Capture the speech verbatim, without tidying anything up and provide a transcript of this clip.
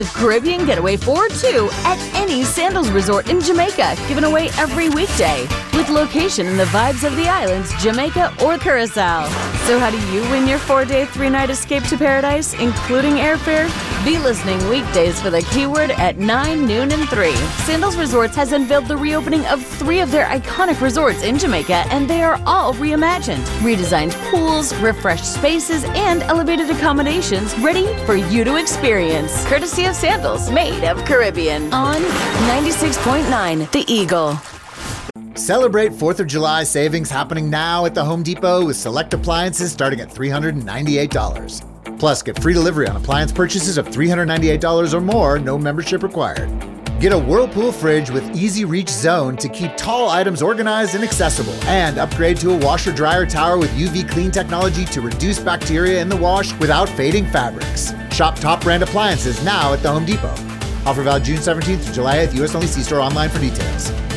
Caribbean Getaway for two at any Sandals Resort in Jamaica, given away every weekday, with location in the vibes of the islands, Jamaica or Curacao. So how do you win your four-day, three-night escape to paradise, including airfare? Be listening weekdays for the keyword at nine, noon, and three. Sandals Resorts has unveiled the reopening of three of their iconic resorts in Jamaica, and they are all reimagined. Redesigned pools, refreshed spaces, and elevated accommodations ready for you to experience. Courtesy of Sandals, made of Caribbean. On ninety-six point nine, The Eagle. Celebrate fourth of July savings happening now at the Home Depot with select appliances starting at three hundred ninety-eight dollars. Plus, get free delivery on appliance purchases of three hundred ninety-eight dollars or more, no membership required. Get a Whirlpool fridge with easy reach zone to keep tall items organized and accessible. And upgrade to a washer dryer tower with U V clean technology to reduce bacteria in the wash without fading fabrics. Shop top brand appliances now at the Home Depot. Offer valid June seventeenth to July eighth, U S only. See store online for details.